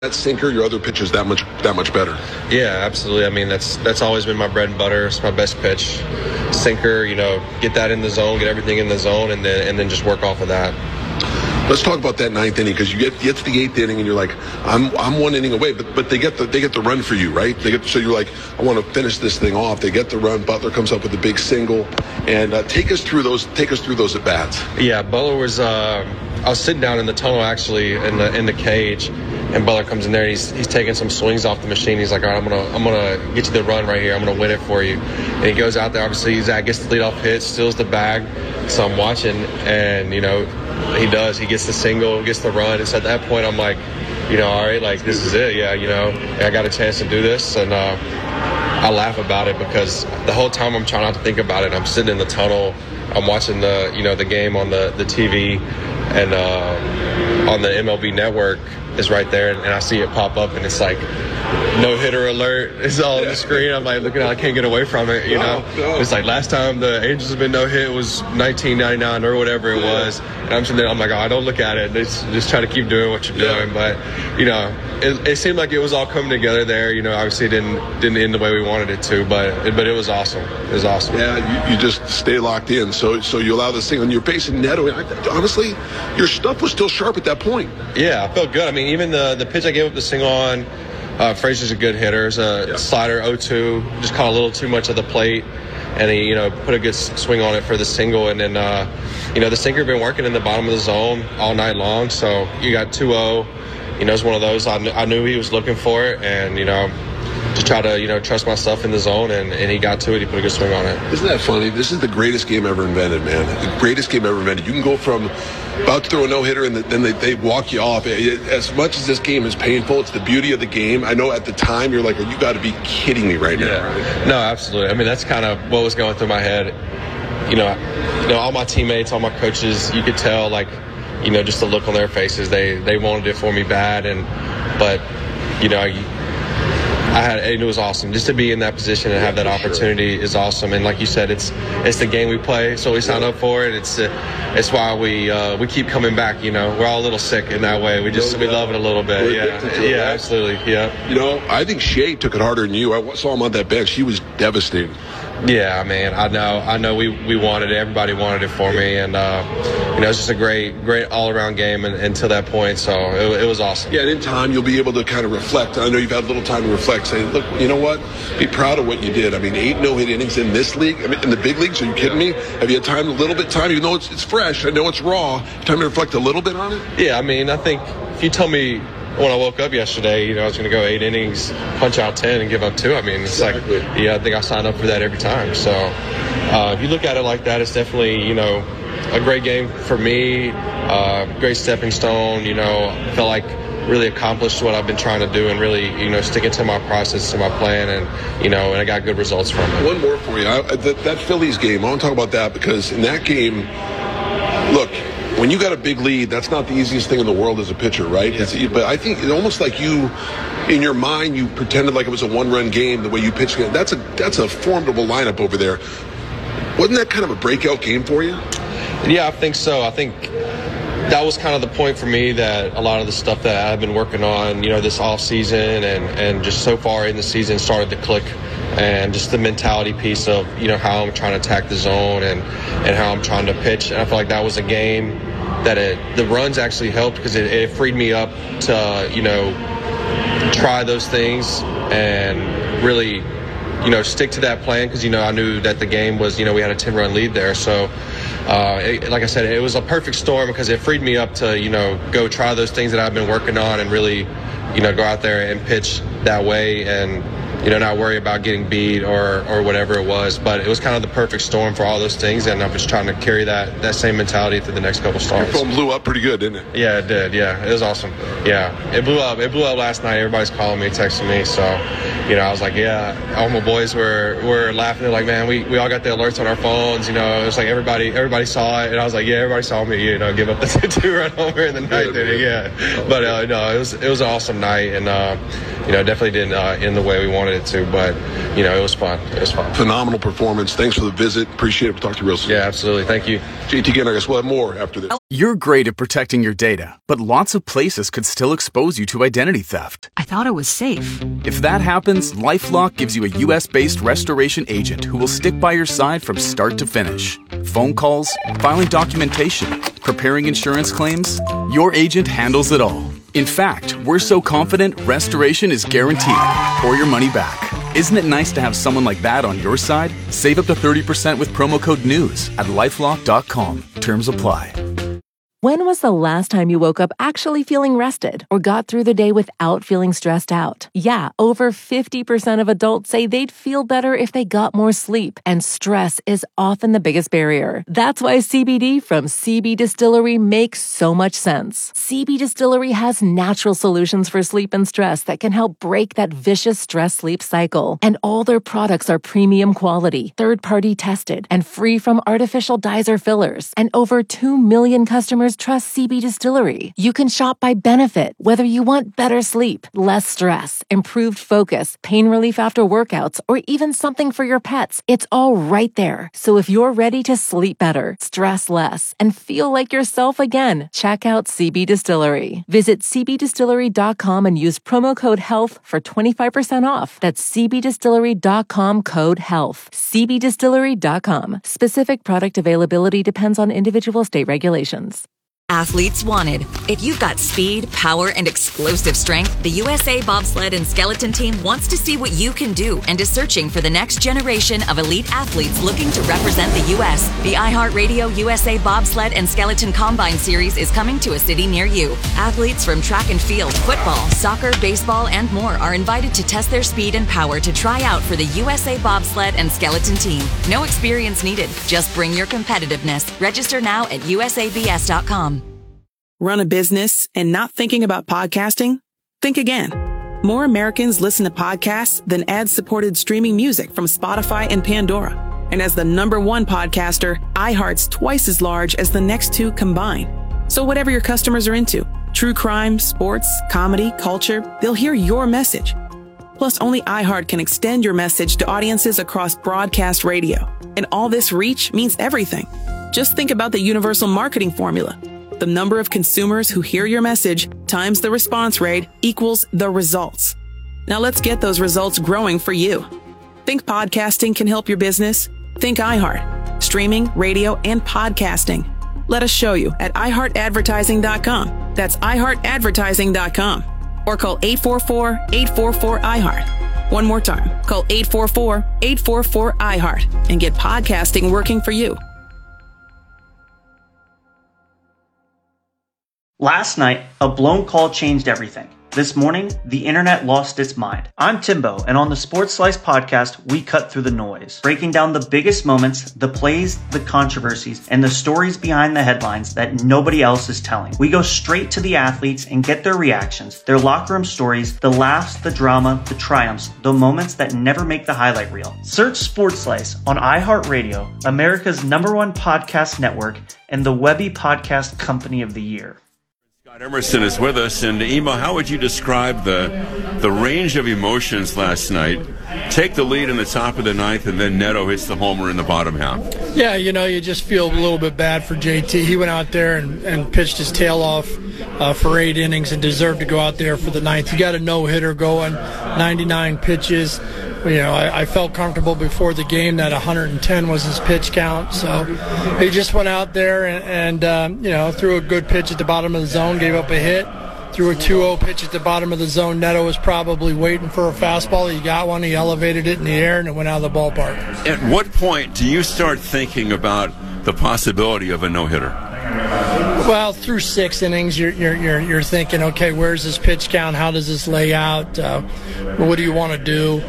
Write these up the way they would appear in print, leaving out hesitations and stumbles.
that sinker, your other pitch is that much better. Yeah, absolutely. I mean, that's always been my bread and butter. It's my best pitch. Sinker, get that in the zone, get everything in the zone, and then just work off of that. Let's talk about that ninth inning, because you get to the eighth inning and you're like, I'm one inning away, but they get the run for you, right? So you're like, I want to finish this thing off. They get the run. Butler comes up with a big single, and take us through those at bats. Yeah, Butler was. I was sitting down in the tunnel actually in the cage, and Butler comes in there. And he's taking some swings off the machine. He's like, all right, I'm gonna get you the run right here. I'm gonna win it for you. And he goes out there. Obviously, Zach gets the leadoff hit, steals the bag. So I'm watching, and he does. He gets the single, gets the run. And so at that point, I'm like, all right, like this is it. Yeah, I got a chance to do this, and I laugh about it because the whole time I'm trying not to think about it. I'm sitting in the tunnel. I'm watching the game on the TV, and on the MLB Network is right there, and I see it pop up, and it's like no-hitter alert. It's all on the screen. I'm like looking at it, I can't get away from it, No. It's like last time the Angels have been no-hit was 1999 or whatever it was, and I'm sitting there, I'm like, don't look at it. Just try to keep doing what you're doing. But, it seemed like it was all coming together there. Obviously it didn't end the way we wanted it to, but it was awesome. It was awesome. Yeah, you just stay locked in. So you allow this thing, and you're facing Neto. Honestly, your stuff was still sharp at that point. Yeah, I felt good. I mean, even the pitch I gave up the single on, Frazier's a good hitter. It's a slider 0-2, just caught a little too much of the plate, and he put a good swing on it for the single. And then the sinker been working in the bottom of the zone all night long. So you got 2-0. It's one of those. I knew he was looking for it, and just try to trust myself in the zone, and he got to it. He put a good swing on it. Isn't that funny? This is the greatest game ever invented, man. The greatest game ever invented. You can go from about to throw a no-hitter, and then they walk you off. As much as this game is painful, it's the beauty of the game. I know at the time you're like, you got to be kidding me right now. Right? No, absolutely. I mean, that's kind of what was going through my head. All my teammates, all my coaches, you could tell, just the look on their faces. They wanted it for me bad, but it was awesome just to be in that position and have that opportunity is awesome. And like you said, it's the game we play, so we sign up for it. It's why we keep coming back. We're all a little sick in that way. We love it a little bit. Yeah, absolutely. Yeah. I think Shea took it harder than you. I saw him on that bench. He was devastated. Yeah, man. I know. We wanted it. Everybody wanted it for me, and it's just a great all-around game until that point. So it was awesome. Yeah, and in time you'll be able to kind of reflect. I know you've had a little time to reflect, saying, look, you know what? Be proud of what you did. I mean, 8 no-hit innings in this league. I mean, in the big leagues. Are you kidding me? Have you had time, a little bit of time, even though it's fresh? I know it's raw. Time to reflect a little bit on it. Yeah, I mean, I think if you tell me when I woke up yesterday, I was going to go 8 innings, punch out 10, and give up 2. I mean, it's exactly. I think I signed up for that every time. So if you look at it like that, it's definitely, a great game for me, great stepping stone. I felt like really accomplished what I've been trying to do, and really, sticking to my process, to my plan, and I got good results from it. One more for you. That Phillies game, I want to talk about that, because in that game, look, when you got a big lead, that's not the easiest thing in the world as a pitcher, right? Yeah. But I think it's almost like you, in your mind, you pretended like it was a one-run game the way you pitched it. That's a formidable lineup over there. Wasn't that kind of a breakout game for you? Yeah, I think so. I think that was kind of the point for me, that a lot of the stuff that I've been working on, this off season and just so far in the season started to click. And just the mentality piece of, how I'm trying to attack the zone and how I'm trying to pitch. And I feel like that was a game that the runs actually helped, because it freed me up to, try those things and really, stick to that plan, because, I knew that the game was, we had a 10-run lead there. So, like I said, it was a perfect storm, because it freed me up to, go try those things that I've been working on and really, go out there and pitch that way and, not worry about getting beat or whatever it was. But it was kind of the perfect storm for all those things, and I'm just trying to carry that same mentality through the next couple starts. Your phone blew up pretty good, didn't it? Yeah, it did. Yeah, it was awesome. Yeah, it blew up. It blew up last night. Everybody's calling me, texting me. So, I was like, yeah. All my boys were laughing. They're like, man, we all got the alerts on our phones. It was like everybody saw it, and I was like, yeah, everybody saw me. Give up the 2-run homer in the ninth inning. Yeah, but no, it was an awesome night, and definitely didn't end the way we wanted wanted it to, but, you know, it was fun. It was fun. Phenomenal performance. Thanks for the visit. Appreciate it. We'll talk to you real soon. Yeah, absolutely. Thank you. JT Gannon, I guess we'll have more after this. You're great at protecting your data, but lots of places could still expose you to identity theft. I thought it was safe. If that happens, LifeLock gives you a U.S.-based restoration agent who will stick by your side from start to finish. Phone calls, filing documentation, preparing insurance claims, your agent handles it all. In fact, we're so confident restoration is guaranteed or your money back. Isn't it nice to have someone like that on your side? Save up to 30% with promo code NEWS at LifeLock.com. Terms apply. When was the last time you woke up actually feeling rested or got through the day without feeling stressed out? Yeah, over 50% of adults say they'd feel better if they got more sleep, and stress is often the biggest barrier. That's why CBD from CB Distillery makes so much sense. CB Distillery has natural solutions for sleep and stress that can help break that vicious stress-sleep cycle. And all their products are premium quality, third-party tested, and free from artificial dyes or fillers. And over 2 million customers trust CB Distillery. You can shop by benefit, whether you want better sleep, less stress, improved focus, pain relief after workouts, or even something for your pets. It's all right there. So if you're ready to sleep better, stress less, and feel like yourself again, check out CB Distillery. Visit cbdistillery.com and use promo code HEALTH for 25% off. That's cbdistillery.com code HEALTH. cbdistillery.com. Specific product availability depends on individual state regulations. Athletes wanted. If you've got speed, power, and explosive strength, the USA Bobsled and Skeleton Team wants to see what you can do and is searching for the next generation of elite athletes looking to represent the U.S. The iHeartRadio USA Bobsled and Skeleton Combine Series is coming to a city near you. Athletes from track and field, football, soccer, baseball, and more are invited to test their speed and power to try out for the USA Bobsled and Skeleton Team. No experience needed. Just bring your competitiveness. Register now at usabs.com. Run a business and not thinking about podcasting? Think again. More Americans listen to podcasts than ad-supported streaming music from Spotify and Pandora. And as the #1 podcaster, iHeart's twice as large as the next two combined. So whatever your customers are into, true crime, sports, comedy, culture, they'll hear your message. Plus, only iHeart can extend your message to audiences across broadcast radio. And all this reach means everything. Just think about the universal marketing formula. The number of consumers who hear your message times the response rate equals the results. Now let's get those results growing for you. Think podcasting can help your business? Think iHeart. Streaming, radio, and podcasting. Let us show you at iHeartAdvertising.com. That's iHeartAdvertising.com. Or call 844-844-iHeart. One more time. Call 844-844-iHeart and get podcasting working for you. Last night, a blown call changed everything. This morning, the internet lost its mind. I'm Timbo, and on the Sports Slice podcast, we cut through the noise, breaking down the biggest moments, the plays, the controversies, and the stories behind the headlines that nobody else is telling. We go straight to the athletes and get their reactions, their locker room stories, the laughs, the drama, the triumphs, the moments that never make the highlight reel. Search Sports Slice on iHeartRadio, America's #1 podcast network, and the Webby Podcast Company of the Year. Scott Emerson is with us, and Emo, how would you describe the range of emotions last night? Take the lead in the top of the ninth, and then Neto hits the homer in the bottom half. Yeah, you know, you just feel a little bit bad for JT. He went out there and pitched his tail off for 8 innings and deserved to go out there for the ninth. He got a no-hitter going, 99 pitches. You know, I felt comfortable before the game that 110 was his pitch count. So he just went out there and you know, threw a good pitch at the bottom of the zone, gave up a hit, threw a 2-0 pitch at the bottom of the zone. Neto was probably waiting for a fastball. He got one, he elevated it in the air, and it went out of the ballpark. At what point do you start thinking about the possibility of a no-hitter? Well, through 6 innings, you're thinking, okay, where's this pitch count? How does this lay out? What do you want to do?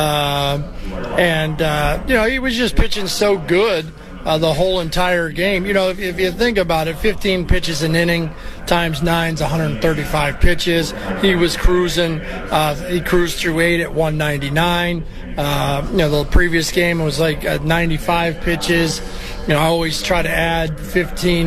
You know, he was just pitching so good the whole entire game. You know, if you think about it, 15 pitches an inning times 9 is 135 pitches. He was cruising. He cruised through 8 at 199. You know, the previous game was like 95 pitches. You know, I always try to add 15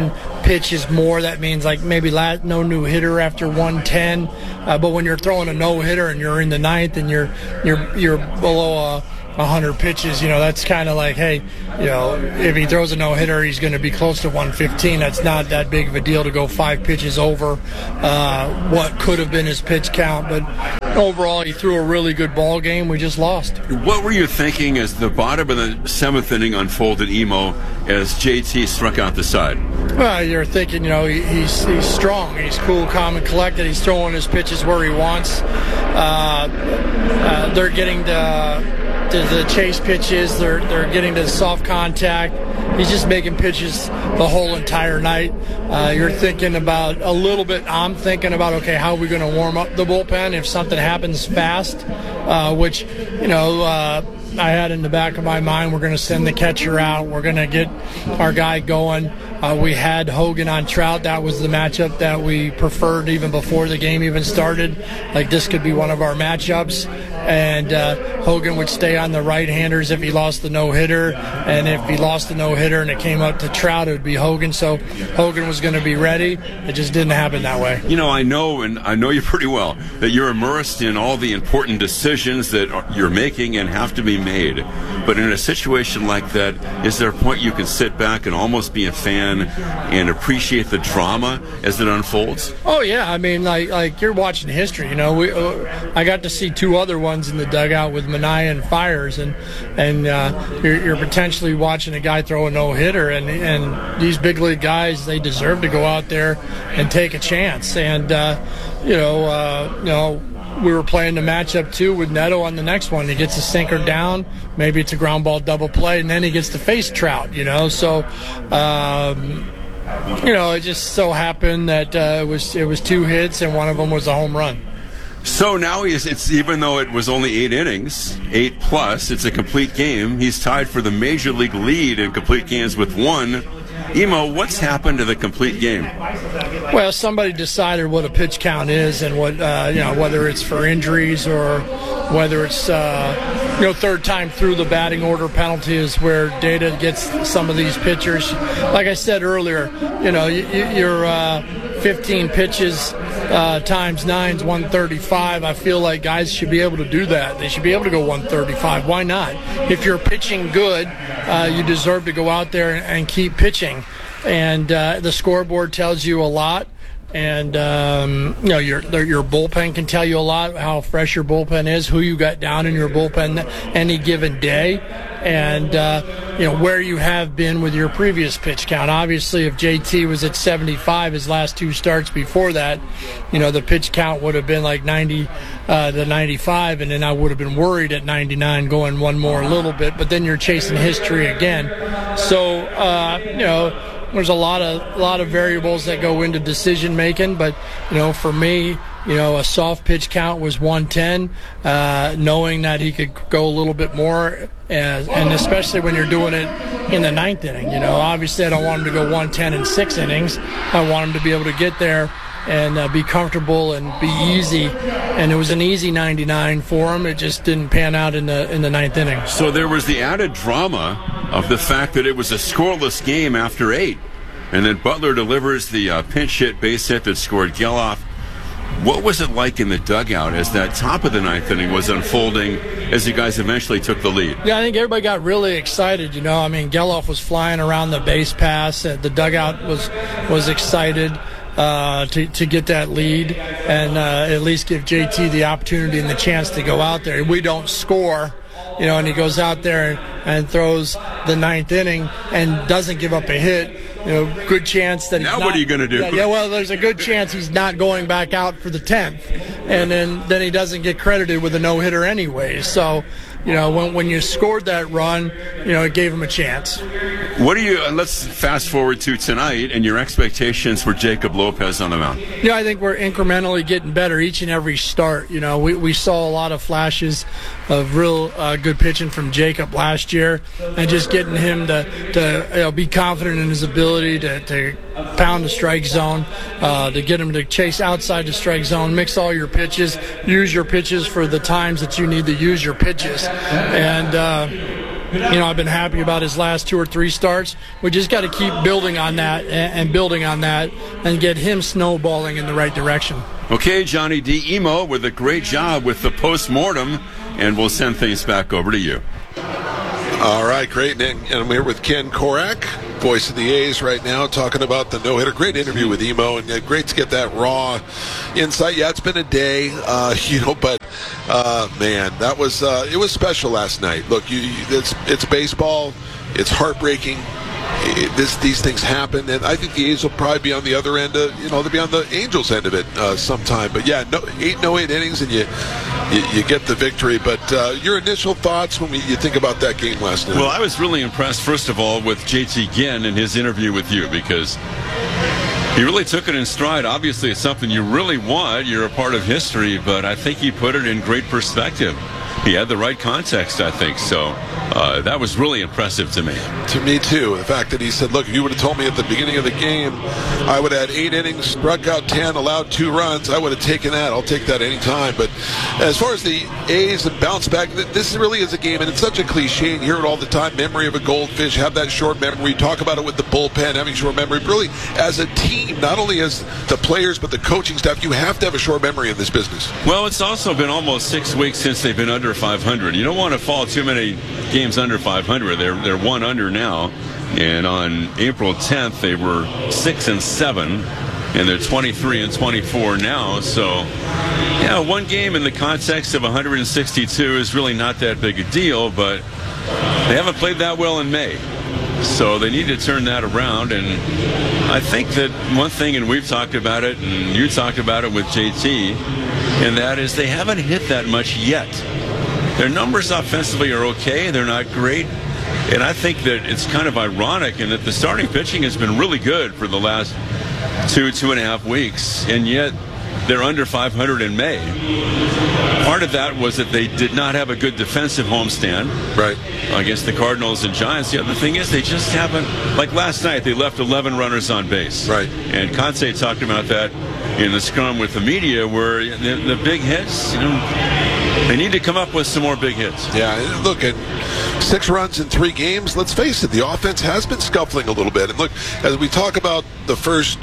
pitches more, that means like maybe no new hitter after 110. But when you're throwing a no hitter and you're in the ninth and you're below 100 pitches, that's kind of like, hey, if he throws a no hitter, he's going to be close to 115. That's not that big of a deal to go 5 pitches over what could have been his pitch count. But overall, he threw a really good ball game. We just lost. What were you thinking as the bottom of the 7th inning unfolded, Emo, as JT struck out the side? Well, you're thinking, he's strong. He's cool, calm, and collected. He's throwing his pitches where he wants. They're getting to the chase pitches. They're getting to the soft contact. He's just making pitches the whole entire night. You're thinking about I'm thinking about, okay, how are we going to warm up the bullpen if something happens fast, which, I had in the back of my mind, we're going to send the catcher out. We're going to get our guy going. We had Hogan on Trout. That was the matchup that we preferred even before the game even started. Like, this could be one of our matchups. And Hogan would stay on the right-handers if he lost the no-hitter. And if he lost the no-hitter and it came up to Trout, it would be Hogan. So Hogan was going to be ready. It just didn't happen that way. I know you pretty well, that you're immersed in all the important decisions that you're making and have to be made. But in a situation like that, is there a point you can sit back and almost be a fan and appreciate the drama as it unfolds? Oh, yeah. I mean, like you're watching history. I got to see 2 other ones in the dugout with Minaya and Fires, and you're potentially watching a guy throw a no-hitter, and these big league guys, they deserve to go out there and take a chance. And we were playing the matchup too with Neto on the next one. He gets a sinker down, maybe it's a ground ball double play, and then he gets to face Trout. So it just so happened that it was 2 hits and one of them was a home run. So now it's even though it was only 8 innings, 8+, it's a complete game. He's tied for the major league lead in complete games with 1. Emo, what's happened to the complete game? Well, somebody decided what a pitch count is, and what whether it's for injuries or whether it's third time through the batting order penalty is where data gets some of these pitchers. Like I said earlier, you're 15 pitches times 9 is 135. I feel like guys should be able to do that. They should be able to go 135. Why not? If you're pitching good, you deserve to go out there and keep pitching. And the scoreboard tells you a lot. And your bullpen can tell you a lot, how fresh your bullpen is, who you got down in your bullpen any given day, and where you have been with your previous pitch count. Obviously, if JT was at 75 his last 2 starts before that, the pitch count would have been like 90 to 95, and then I would have been worried at 99 going one more a little bit. But then you're chasing history again, so there's a lot of variables that go into decision making, but for me, a soft pitch count was 110, knowing that he could go a little bit more, and especially when you're doing it in the 9th inning. Obviously I don't want him to go 110 in 6 innings. I want him to be able to get there and be comfortable and be easy. And it was an easy 99 for him. It just didn't pan out in the 9th inning. So there was the added drama of the fact that it was a scoreless game after 8. And then Butler delivers the pinch hit base hit that scored Geloff. What was it like in the dugout as that top of the 9th inning was unfolding as you guys eventually took the lead? Yeah, I think everybody got really excited. Geloff was flying around the base pass. The dugout was excited to get that lead and at least give JT the opportunity and the chance to go out there. We don't score, and he goes out there and throws the 9th inning and doesn't give up a hit. Good chance that now what are you going to do? Yeah, well, there's a good chance he's not going back out for the 10th, and then he doesn't get credited with a no-hitter anyway. So, when you scored that run, it gave him a chance. Let's fast forward to tonight and your expectations for Jacob Lopez on the mound. Yeah, I think we're incrementally getting better each and every start. We saw a lot of flashes of real good pitching from Jacob last year, and just getting him to be confident in his ability to pound the strike zone, to get him to chase outside the strike zone, mix all your pitches, use your pitches for the times that you need to use your pitches. And I've been happy about his last 2 or 3 starts. We just got to keep building on that and building on that and get him snowballing in the right direction. Okay, Johnny D. Emo with a great job with the post-mortem, and we'll send things back over to you. All right, great. And I'm here with Ken Korak, voice of the A's right now, talking about the no-hitter. Great interview with Emo, and great to get that raw insight. Yeah, it's been a day, but man, that was it was special last night. Look, it's baseball. It's heartbreaking. These things happen, and I think the A's will probably be on the other end of, they'll be on the Angels' end of it sometime. But yeah, 8 innings, and you get the victory. But your initial thoughts when you think about that game last night? Well, I was really impressed, first of all, with JT Ginn and his interview with you, because he really took it in stride. Obviously, it's something you really want. You're a part of history, but I think he put it in great perspective. He had the right context, I think. So that was really impressive to me. To me, too. The fact that he said, look, if you would have told me at the beginning of the game I would have had 8 innings, struck out 10, allowed 2 runs, I would have taken that. I'll take that any time. But as far as the A's and bounce back, this really is a game, and it's such a cliche, and you hear it all the time, memory of a goldfish, have that short memory. Talk about it with the bullpen, having short memory. Really, as a team, not only as the players, but the coaching staff, you have to have a short memory in this business. Well, it's also been almost 6 weeks since they've been under 500. You don't want to fall too many games under 500. They're 1 under now, and on April 10th they were 6-7, and they're 23-24 now. So, yeah, 1 game in the context of 162 is really not that big a deal, but they haven't played that well in May. So they need to turn that around, and I think that one thing, and we've talked about it, and you talked about it with JT, and that is they haven't hit that much yet. Their numbers offensively are okay. They're not great. And I think that it's kind of ironic in that the starting pitching has been really good for the last 2.5 weeks, and yet they're under 500 in May. Part of that was that they did not have a good defensive homestand against the Cardinals and Giants. The other thing is they just haven't, like last night, they left 11 runners on base. And Kansai talked about that in the scrum with the media, where the big hits, they need to come up with some more big hits. Yeah, look, at 6 runs in 3 games, let's face it, the offense has been scuffling a little bit. And look, as we talk about the first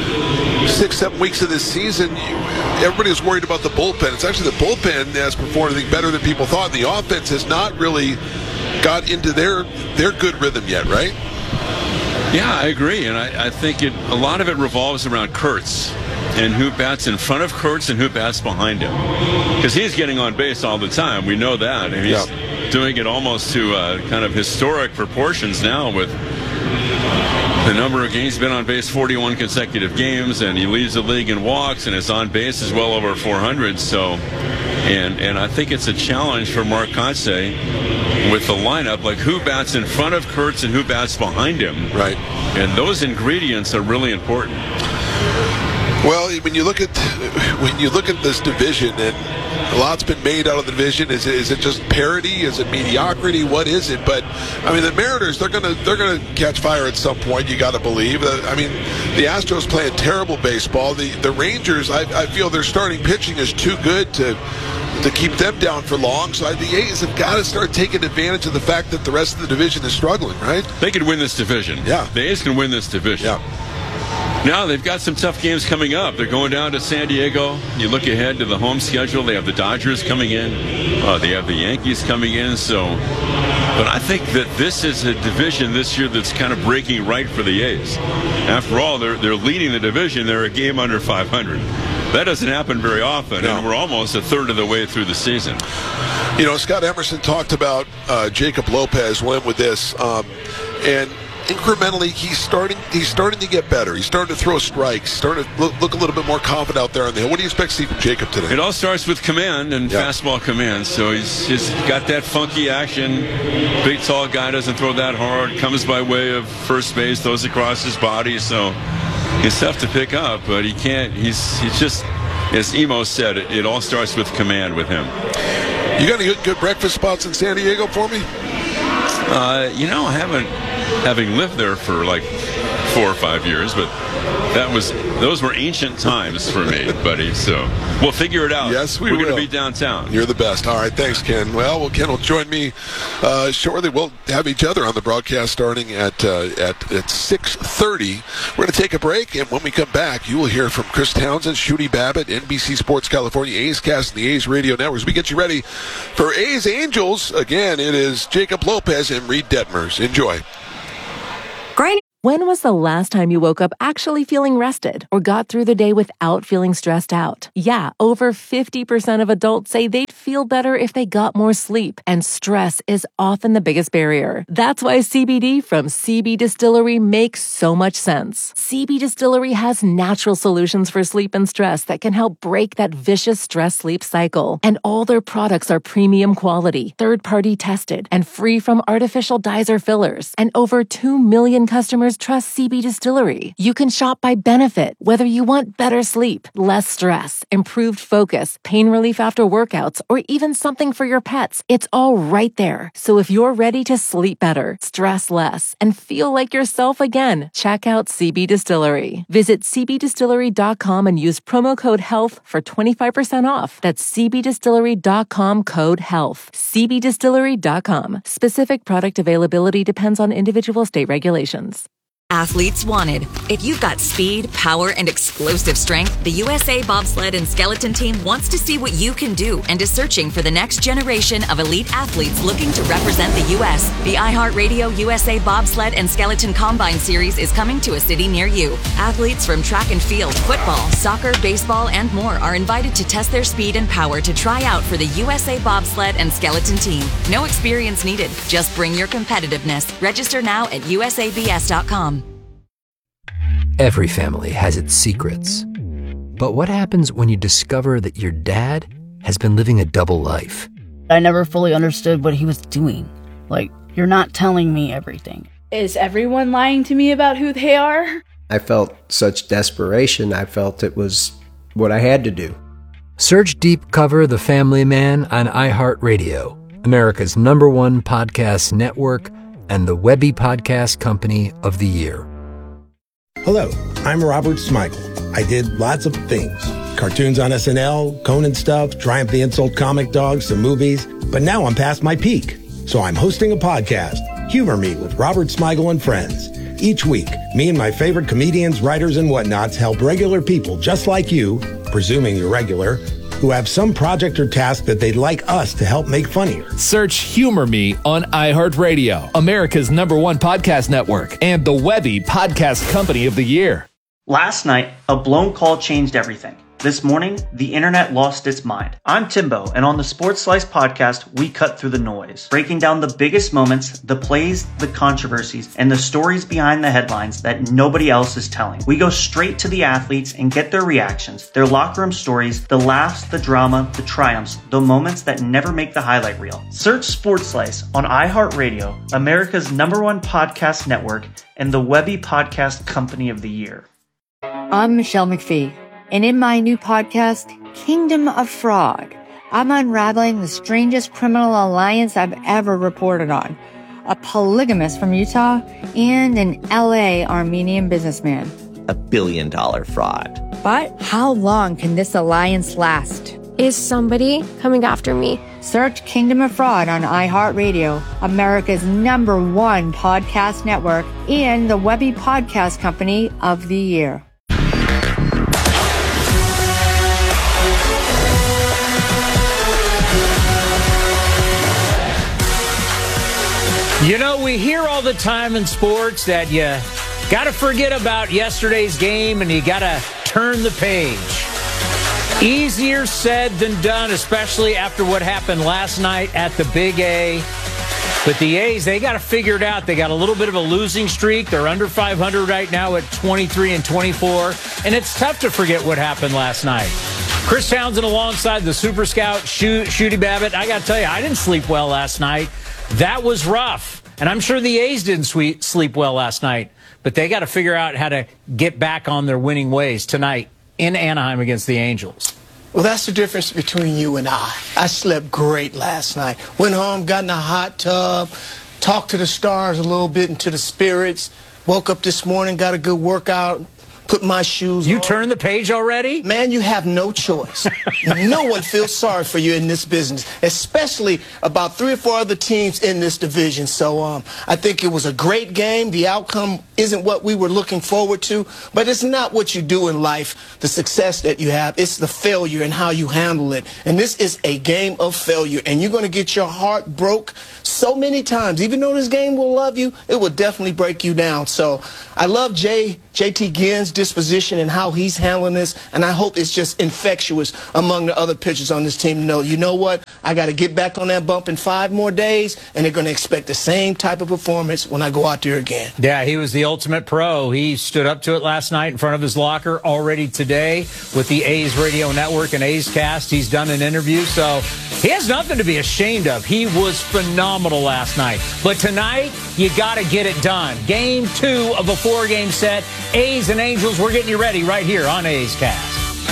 6-7 weeks of this season, everybody is worried about the bullpen. It's actually the bullpen has performed, I think, better than people thought. And the offense has not really got into their good rhythm yet, right? Yeah, I agree. And I think a lot of it revolves around Kurtz and who bats in front of Kurtz and who bats behind him. Because he's getting on base all the time. We know that. And he's doing it almost to kind of historic proportions now with the number of games he's been on base, 41 consecutive games, and he leads the league in walks, and his on base is well over 400. So, and I think it's a challenge for Mark Kansai with the lineup, like who bats in front of Kurtz and who bats behind him. And those ingredients are really important. Well, when you look at this division, and a lot's been made out of the division. Is it just parity? Is it mediocrity? What is it? But I mean, the Mariners, they're gonna catch fire at some point. You got to believe. I mean, the Astros playing terrible baseball. The Rangers, I feel their starting pitching is too good to keep them down for long. So the A's have got to start taking advantage of the fact that the rest of the division is struggling. Right? They could win this division. Yeah, the A's can win this division. Yeah. Now they've got some tough games coming up. They're going down to San Diego. You look ahead to the home schedule. They have the Dodgers coming in. They have the Yankees coming in. But I think that this is a division this year that's kind of breaking right for the A's. After all, they're leading the division. They're a game under 500. That doesn't happen very often, and we're almost a third of the way through the season. Scott Emerson talked about Jacob Lopez. We'll end with this, and incrementally, he's starting to get better. He's starting to throw strikes. Starting to look a little bit more confident out there on the hill. What do you expect to see from Jacob today? It all starts with command and fastball command. So he's got that funky action. Big, tall guy doesn't throw that hard. Comes by way of first base, throws across his body. So it's tough to pick up, but he can't. He's just, as Emo said, it all starts with command with him. You got any good breakfast spots in San Diego for me? I haven't, having lived there for like 4 or 5 years, but that was Those were ancient times for me, buddy. So we'll figure it out. Yes, we're going to be downtown. You're the best. All right, thanks, Ken. Well, Ken will join me shortly. We'll have each other on the broadcast starting at 6:30. We're going to take a break, and when we come back, you will hear from Chris Townsend, Shooty Babbitt, NBC Sports California, A's Cast, and the A's Radio Network. As we get you ready for A's Angels, again, it is Jacob Lopez and Reed Detmers. Enjoy. Great. When was the last time you woke up actually feeling rested or got through the day without feeling stressed out? Yeah, over 50% of adults say they'd feel better if they got more sleep, and stress is often the biggest barrier. That's why CBD from CB Distillery makes so much sense. CB Distillery has natural solutions for sleep and stress that can help break that vicious stress-sleep cycle. And all their products are premium quality, third-party tested, and free from artificial dyes or fillers. And over 2 million customers trust CB Distillery. You can shop by benefit, whether you want better sleep, less stress, improved focus, pain relief after workouts, or even something for your pets. It's all right there. So if you're ready to sleep better, stress less, and feel like yourself again, check out CB Distillery. Visit cbdistillery.com and use promo code HEALTH for 25% off. That's cbdistillery.com, code HEALTH. cbdistillery.com. Specific product availability depends on individual state regulations. Athletes wanted. If you've got speed, power, and explosive strength, the USA Bobsled and Skeleton Team wants to see what you can do and is searching for the next generation of elite athletes looking to represent the U.S. The iHeartRadio USA Bobsled and Skeleton Combine Series is coming to a city near you. Athletes from track and field, football, soccer, baseball, and more are invited to test their speed and power to try out for the USA Bobsled and Skeleton Team. No experience needed. Just bring your competitiveness. Register now at usabs.com. Every family has its secrets. But what happens when you discover that your dad has been living a double life? I never fully understood what he was doing. Like, you're not telling me everything. Is everyone lying to me about who they are? I felt such desperation. I felt it was what I had to do. Search Deep Cover The Family Man on iHeartRadio, America's #1 podcast network and the Webby Podcast Company of the Year. Hello, I'm Robert Smigel. I did lots of things. Cartoons on SNL, Conan stuff, Triumph the Insult Comic Dog, some movies. But now I'm past my peak. So I'm hosting a podcast, Humor Me with Robert Smigel and Friends. Each week, me and my favorite comedians, writers, and whatnots help regular people just like you, presuming you're regular, who have some project or task that they'd like us to help make funnier. Search Humor Me on iHeartRadio, America's #1 podcast network, and the Webby Podcast Company of the Year. Last night, a blown call changed everything. This morning, the internet lost its mind. I'm Timbo, and on the Sports Slice podcast, we cut through the noise, breaking down the biggest moments, the plays, the controversies, and the stories behind the headlines that nobody else is telling. We go straight to the athletes and get their reactions, their locker room stories, the laughs, the drama, the triumphs, the moments that never make the highlight reel. Search Sports Slice on iHeartRadio, America's #1 podcast network, and the Webby Podcast Company of the Year. I'm Michelle McPhee. And in my new podcast, Kingdom of Fraud, I'm unraveling the strangest criminal alliance I've ever reported on. A polygamist from Utah and an LA Armenian businessman. $1 billion fraud. But how long can this alliance last? Is somebody coming after me? Search Kingdom of Fraud on iHeartRadio, America's #1 podcast network, and the Webby Podcast Company of the Year. You know, we hear all the time in sports that you got to forget about yesterday's game and you got to turn the page. Easier said than done, especially after what happened last night at the Big A. But the A's, they got to figure it out. They got a little bit of a losing streak. They're under 500 right now at 23-24. And it's tough to forget what happened last night. Chris Townsend alongside the Super Scout, Shooty Babbitt. I got to tell you, I didn't sleep well last night. That was rough. And I'm sure the A's didn't sleep well last night. But they got to figure out how to get back on their winning ways tonight in Anaheim against the Angels. Well, that's the difference between you and I. I slept great last night. Went home, got in a hot tub, talked to the stars a little bit and to the spirits. Woke up this morning, got a good workout. put my shoes on. You turned the page already? Man, you have no choice. No one feels sorry for you in this business, especially about 3 or 4 other teams in this division. So I think it was a great game. The outcome isn't what we were looking forward to, but it's not what you do in life, the success that you have. It's the failure and how you handle it. And this is a game of failure, and you're going to get your heart broke so many times. Even though this game will love you, it will definitely break you down. So I love JT Ginn's disposition and how he's handling this, and I hope it's just infectious among the other pitchers on this team to know, you know what, I got to get back on that bump in 5 more days, and they're going to expect the same type of performance when I go out there again. Yeah, he was the ultimate pro. He stood up to it last night in front of his locker. Already today with the A's Radio Network and A's Cast, he's done an interview, so he has nothing to be ashamed of. He was phenomenal last night. But tonight, you got to get it done. Game 2 of a 4-game set. A's and Angels, we're getting you ready right here on A's Cast.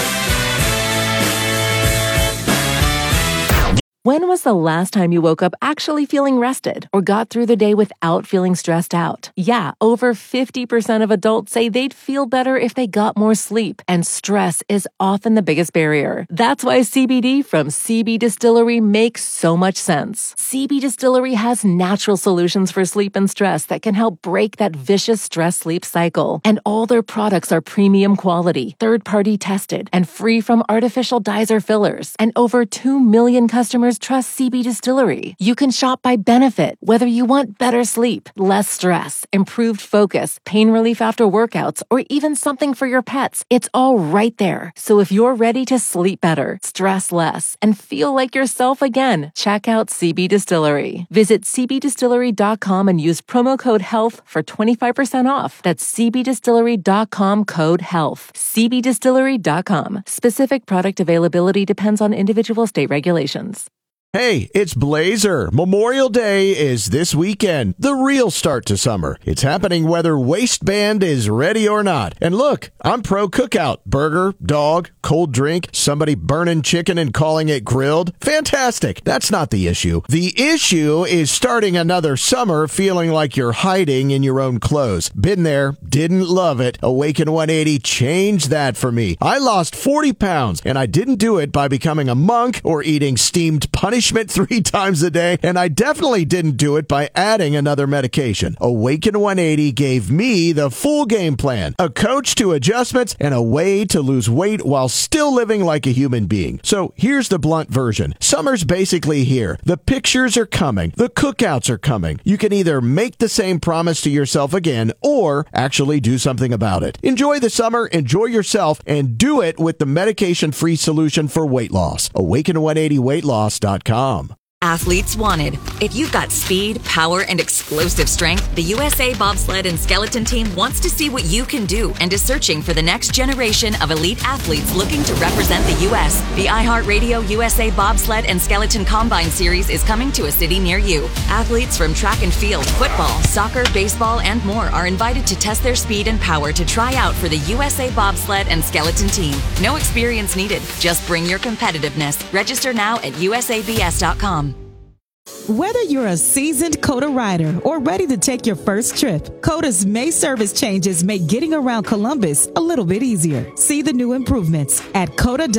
When was the last time you woke up actually feeling rested or got through the day without feeling stressed out? Yeah, over 50% of adults say they'd feel better if they got more sleep, and stress is often the biggest barrier. That's why CBD from CB Distillery makes so much sense. CB Distillery has natural solutions for sleep and stress that can help break that vicious stress-sleep cycle. And all their products are premium quality, third-party tested, and free from artificial dyes or fillers. And over 2 million customers trust CB Distillery. You can shop by benefit, whether you want better sleep, less stress, improved focus, pain relief after workouts, or even something for your pets. It's all right there. So if you're ready to sleep better, stress less, and feel like yourself again, check out CB Distillery. Visit cbdistillery.com and use promo code HEALTH for 25% off. That's cbdistillery.com, code HEALTH. cbdistillery.com. Specific product availability depends on individual state regulations. Hey, it's Blazer. Memorial Day is this weekend, the real start to summer. It's happening whether waistband is ready or not. And look, I'm pro cookout. Burger, dog, cold drink, somebody burning chicken and calling it grilled. Fantastic. That's not the issue. The issue is starting another summer feeling like you're hiding in your own clothes. Been there, didn't love it. Awaken 180 changed that for me. I lost 40 pounds, and I didn't do it by becoming a monk or eating steamed punishment 3 times a day, and I definitely didn't do it by adding another medication. Awaken 180 gave me the full game plan, a coach to adjustments, and a way to lose weight while still living like a human being. So here's the blunt version. Summer's basically here. The pictures are coming. The cookouts are coming. You can either make the same promise to yourself again or actually do something about it. Enjoy the summer, enjoy yourself, and do it with the medication-free solution for weight loss. Awaken180weightloss.com. Athletes wanted. If you've got speed, power, and explosive strength, the USA Bobsled and Skeleton Team wants to see what you can do and is searching for the next generation of elite athletes looking to represent the U.S. The iHeartRadio USA Bobsled and Skeleton Combine Series is coming to a city near you. Athletes from track and field, football, soccer, baseball, and more are invited to test their speed and power to try out for the USA Bobsled and Skeleton Team. No experience needed. Just bring your competitiveness. Register now at usabs.com. Whether you're a seasoned COTA rider or ready to take your first trip, COTA's May service changes make getting around Columbus a little bit easier. See the new improvements at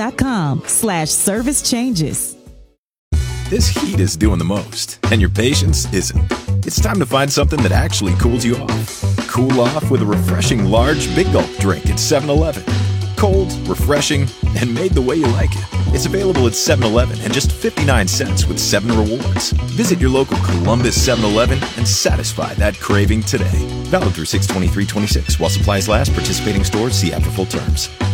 COTA.com/service changes. This heat is doing the most, and your patience isn't. It's time to find something that actually cools you off. Cool off with a refreshing large Big Gulp drink at 7-Eleven. Cold, refreshing, and made the way you like it. It's available at 7-Eleven and just 59 cents with 7 rewards. Visit your local Columbus 7-Eleven and satisfy that craving today. Valid through 6/23/26 while supplies last. Participating stores see app for full terms.